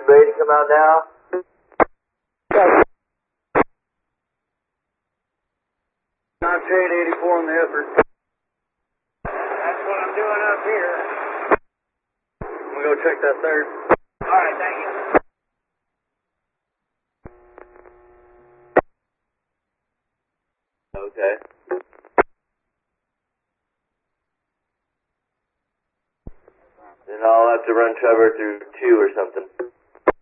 ready to come out now? Yes. Not trade 84 on the effort. That's what I'm doing up here. I'm gonna go check that third. Alright, thank you. Okay. Then I'll have to run Trevor through 2 or something.